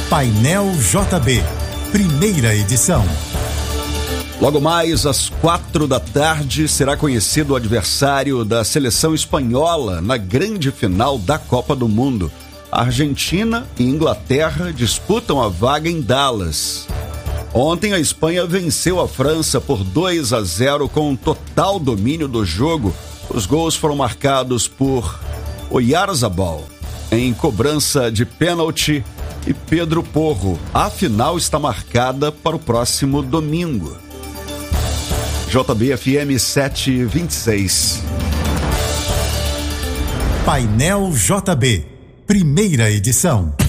Painel JB, primeira edição. Logo mais às 4 da tarde será conhecido o adversário da seleção espanhola na grande final da Copa do Mundo. A Argentina e Inglaterra disputam a vaga em Dallas. Ontem a Espanha venceu a França por 2-0 com um total domínio do jogo. Os gols foram marcados por Oyarzabal em cobrança de pênalti e Pedro Porro. A final está marcada para o próximo domingo. JB-FM 726. Painel JB, primeira edição.